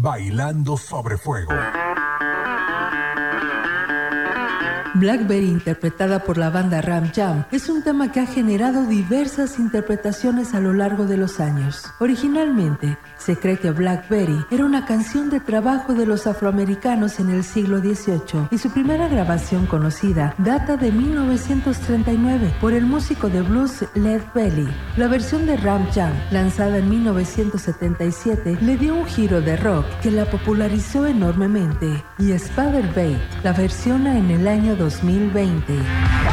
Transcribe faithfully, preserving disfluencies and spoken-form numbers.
Bailando sobre Fuego. Blackberry, interpretada por la banda Ram Jam, es un tema que ha generado diversas interpretaciones a lo largo de los años. Originalmente, se cree que Blackberry era una canción de trabajo de los afroamericanos en el siglo dieciocho y su primera grabación conocida data de mil novecientos treinta y nueve por el músico de blues Lead Belly. La versión de Ram Jam, lanzada en mil novecientos setenta y siete, le dio un giro de rock que la popularizó enormemente, y Spader Bait la versiona en el año dos mil veinte.